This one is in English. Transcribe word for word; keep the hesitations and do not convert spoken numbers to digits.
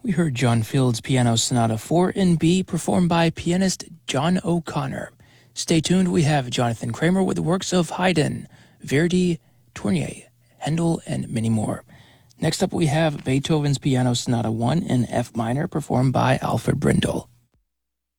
We heard John Field's Piano Sonata four in B, performed by pianist John O'Connor. Stay tuned, we have Jonathan Kramer with the works of Haydn, Verdi, Tournier, Handel, and many more. Next up we have Beethoven's Piano Sonata one in F minor, performed by Alfred Brindle.